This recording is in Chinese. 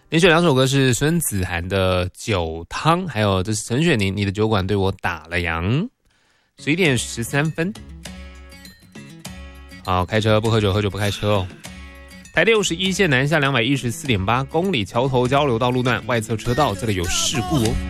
连选2首歌是孙子涵的《酒汤》，还有这是陈雪凝《你的酒馆对我打了烊》。11点13分。好，开车不喝酒，喝酒不开车哦。台铁51线南下214.8公里，桥头交流道路段外侧车道这里有事故哦。